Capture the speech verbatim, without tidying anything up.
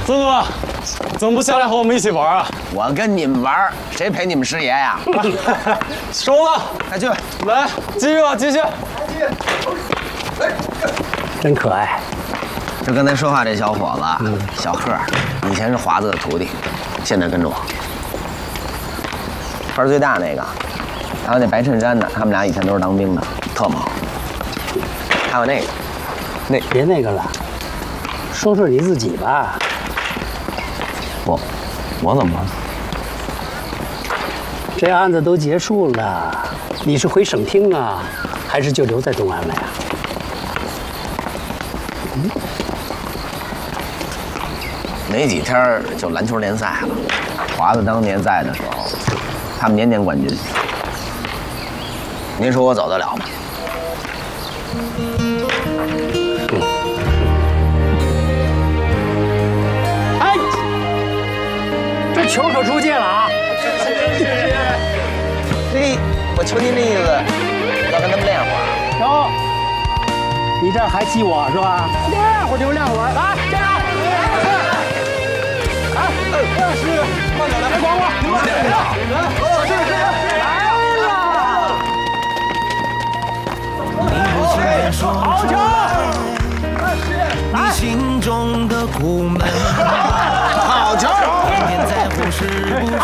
子哥，怎么不下来和我们一起玩啊？ 我跟你们玩，谁陪你们师爷呀？ 收了， 快去， 来，继续吧，继续。 真可爱。 这刚才说话这小伙子，嗯、小贺，以前是华子的徒弟，现在跟着我。分最大那个，还有那白衬衫的，他们俩以前都是当兵的，特猛。还有那个， 那别那个了，说说你自己吧。 我，我怎么了？ 这案子都结束了，你是回省厅啊，还是就留在东安了呀？嗯， 没几天就篮球联赛了。华子当年在的时候，他们年年冠军。您说我走得了吗？ 哎，这球可出界了啊！ 嘿，我求您这意思，要跟他们练会儿。 哟，你这还激我是吧？练会儿就练会儿，来，加油！哎，是，慢点来，别光了，慢点来，来，是是，来了！好球！你心中的苦闷。